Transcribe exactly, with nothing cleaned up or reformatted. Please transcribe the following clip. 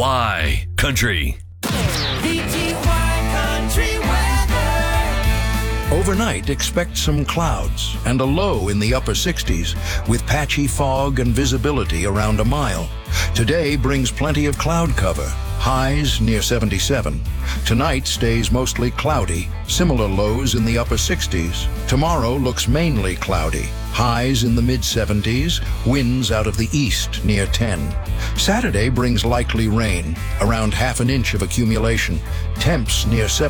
Y Country. V G Y Country weather. Overnight, expect some clouds and a low in the upper sixties with patchy fog and visibility around a mile. Today brings plenty of cloud cover. Highs near seventy-seven. Tonight stays mostly cloudy. Similar lows in the upper sixties. Tomorrow looks mainly cloudy. Highs in the mid seventies. Winds out of the east near ten. Saturday brings likely rain, around half an inch of accumulation. Temps near